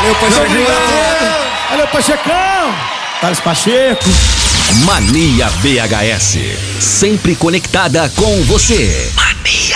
Valeu, Pacheco. Valeu, Pachecão. Thales Pacheco. Mania BHS. Sempre conectada com você. Mania.